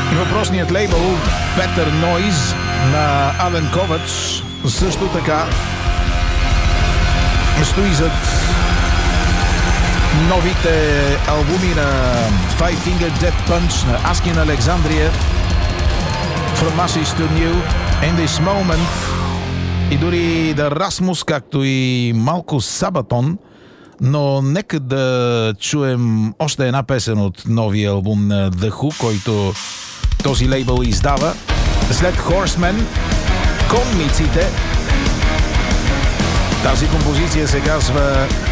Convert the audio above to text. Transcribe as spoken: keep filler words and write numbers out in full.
въпросният лейбъл Better Noise на Ален Ковач също така стои зад новите албуми на Five Finger Death Punch, на Askin Alexandria, From Ashes to New, In This Moment и дори The Rasmus, както и малко Sabaton. Но нека да чуем още една песен от новия албум на The Who, който този лейбъл издава. След Horseman, Конниците, тази композиция се казва